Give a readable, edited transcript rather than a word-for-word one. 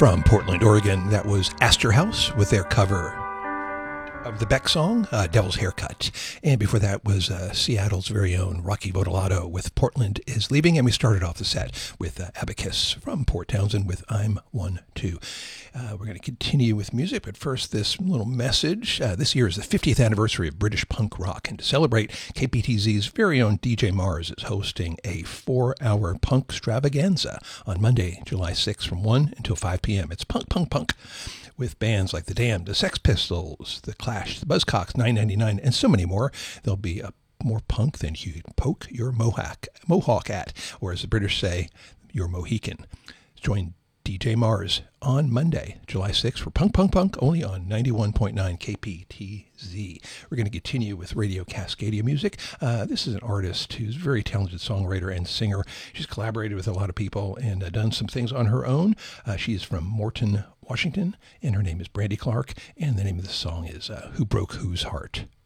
From Portland, Oregon, that was Astor House with their cover of the Beck song, Devil's Haircut. And before that was Seattle's very own Rocky Vodolato with Portland is Leaving. And we started off the set with Abacus from Port Townsend with I'm One Too. We're going to continue with music, but first this little message. This year is the 50th anniversary of British punk rock, and to celebrate, KPTZ's very own DJ Mars is hosting a 4-hour punk extravaganza on Monday, July 6th from 1 until 5 p.m. It's punk, punk, punk, with bands like The Damned, the Sex Pistols, The Clash, the Buzzcocks, 999, and so many more. There'll be more punk than you'd poke your mohawk at, or as the British say, your Mohican. Join DJ Mars on Monday, July 6th for Punk Punk Punk, only on 91.9 KPTZ. We're going to continue with Radio Cascadia music. This is an artist who's a very talented songwriter and singer. She's collaborated with a lot of people and done some things on her own. She is from Morton, Washington, and her name is Brandy Clark, and the name of the song is Who Broke Whose Heart.